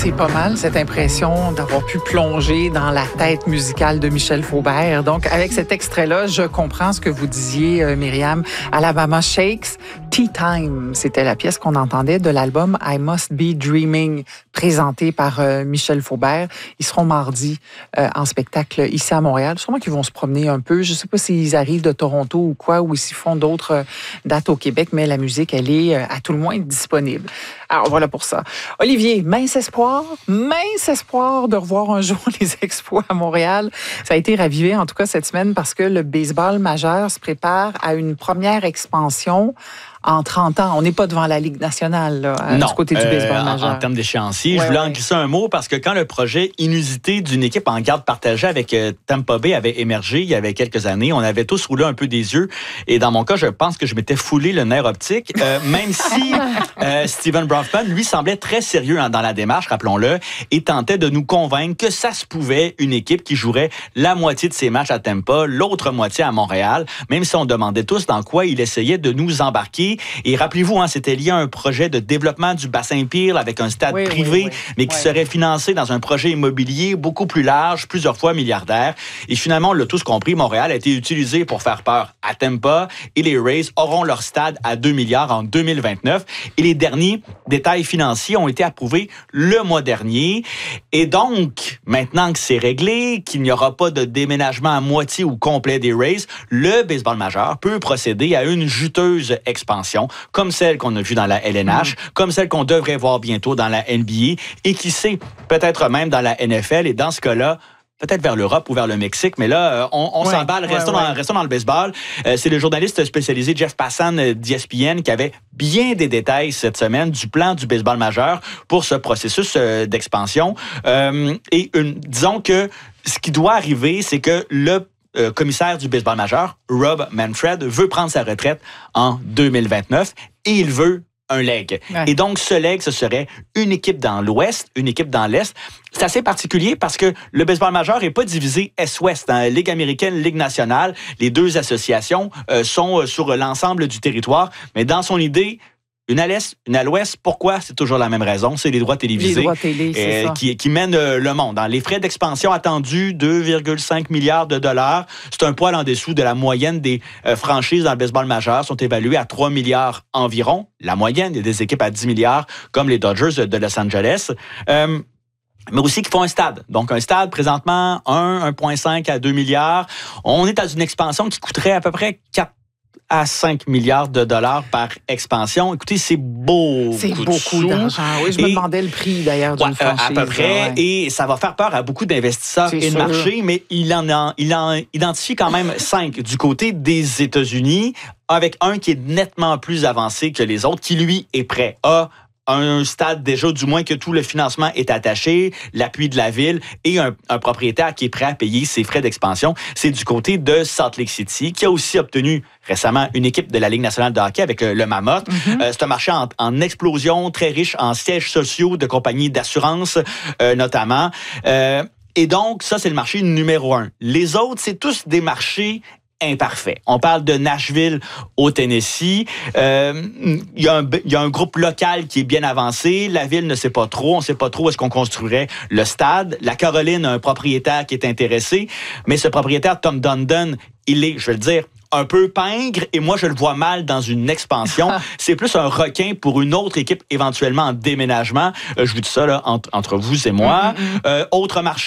C'est pas mal, cette impression d'avoir pu plonger dans la tête musicale de Michel Faubert. Donc, avec cet extrait-là, je comprends ce que vous disiez, Myriam. Alabama Shakes, Tea Time, c'était la pièce qu'on entendait de l'album I Must Be Dreaming, présenté par Michel Faubert. Ils seront mardi en spectacle ici à Montréal. Sûrement qu'ils vont se promener un peu. Je sais pas s'ils arrivent de Toronto ou quoi, ou s'ils font d'autres dates au Québec, mais la musique, elle est à tout le moins disponible. Alors, voilà pour ça. Olivier, mince espoir de revoir un jour les Expos à Montréal. Ça a été ravivé, en tout cas, cette semaine, parce que le baseball majeur se prépare à une première expansion en 30 ans. On n'est pas devant la Ligue nationale, là, du côté du baseball majeur. En termes d'échéancier, je voulais en glisser un mot parce que quand le projet inusité d'une équipe en garde partagée avec Tampa Bay avait émergé il y avait quelques années, on avait tous roulé un peu des yeux. Et dans mon cas, je pense que je m'étais foulé le nerf optique, même si Steven Bronfman, lui, semblait très sérieux dans la démarche, rappelons-le, et tentait de nous convaincre que ça se pouvait une équipe qui jouerait la moitié de ses matchs à Tampa, l'autre moitié à Montréal, même si on demandait tous dans quoi il essayait de nous embarquer. Et rappelez-vous, c'était lié à un projet de développement du bassin Peel avec un stade privé, mais qui serait financé dans un projet immobilier beaucoup plus large, plusieurs fois milliardaire. Et finalement, on l'a tous compris, Montréal a été utilisé pour faire peur à Tampa et les Rays auront leur stade à 2 milliards en 2029. Et les derniers détails financiers ont été approuvés le mois dernier. Et donc, maintenant que c'est réglé, qu'il n'y aura pas de déménagement à moitié ou complet des Rays, le baseball majeur peut procéder à une juteuse expansion, comme celle qu'on a vue dans la LNH, comme celle qu'on devrait voir bientôt dans la NBA, et qui sait, peut-être même dans la NFL, et dans ce cas-là, peut-être vers l'Europe ou vers le Mexique, mais là, on s'emballe. Restons dans le baseball. C'est le journaliste spécialisé Jeff Passan d'ESPN qui avait bien des détails cette semaine du plan du baseball majeur pour ce processus d'expansion. Disons que ce qui doit arriver, c'est que le commissaire du baseball majeur, Rob Manfred, veut prendre sa retraite en 2029 et il veut un leg. Ouais. Et donc, ce leg, ce serait une équipe dans l'Ouest, une équipe dans l'Est. C'est assez particulier parce que le baseball majeur n'est pas divisé Est-Ouest. Ligue américaine, Ligue nationale, les deux associations sont sur l'ensemble du territoire. Mais dans son idée, une à l'Est, une à l'Ouest. Pourquoi? C'est toujours la même raison. C'est les droits télévisés qui mènent le monde. Les frais d'expansion attendus, 2,5 milliards de dollars. C'est un poil en dessous de la moyenne des franchises dans le baseball majeur. Sont évalués à 3 milliards environ. La moyenne, il y a des équipes à 10 milliards, comme les Dodgers de Los Angeles. Mais aussi qui font un stade. Donc, un stade, présentement, 1,5 à 2 milliards. On est dans une expansion qui coûterait à peu près 4 à 5 milliards de dollars par expansion. Écoutez, c'est beaucoup d'argent. Oui, je me demandais le prix, d'ailleurs, d'une franchise. À peu près. Ouais. Et ça va faire peur à beaucoup d'investisseurs et de marchés, mais il en identifie quand même 5 du côté des États-Unis, avec un qui est nettement plus avancé que les autres, qui, lui, est prêt à un stade déjà, du moins que tout le financement est attaché, l'appui de la ville et un propriétaire qui est prêt à payer ses frais d'expansion. C'est du côté de Salt Lake City, qui a aussi obtenu récemment une équipe de la Ligue nationale de hockey avec le Mammoth. C'est un marché en explosion, très riche en sièges sociaux de compagnies d'assurance, notamment. Et donc, ça, c'est le marché numéro 1. Les autres, c'est tous des marchés imparfait. On parle de Nashville au Tennessee. Il y a un groupe local qui est bien avancé. La ville ne sait pas trop. On ne sait pas trop où est-ce qu'on construirait le stade. La Caroline a un propriétaire qui est intéressé. Mais ce propriétaire, Tom Dundon, il est, je vais le dire, un peu pingre, et moi, je le vois mal dans une expansion. C'est plus un requin pour une autre équipe, éventuellement en déménagement. Je vous dis ça là, entre vous et moi. Autre marché